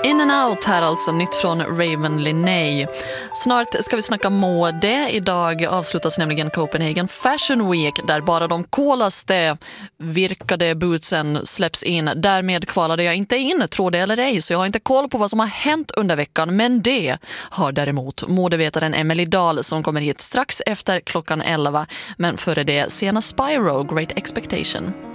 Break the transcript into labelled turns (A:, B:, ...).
A: In and Out här alltså, nytt från Raven Lenae. Snart ska vi snacka mode. Idag avslutas nämligen Copenhagen Fashion Week där bara de coolaste virkade bootsen släpps in. Därmed kvalade jag inte in, tror det eller ej, så jag har inte koll på vad som har hänt under veckan. Men det har däremot modevetaren Emily Dahl som kommer hit strax efter klockan 11. Men före det sena Spyro, Great Expectation.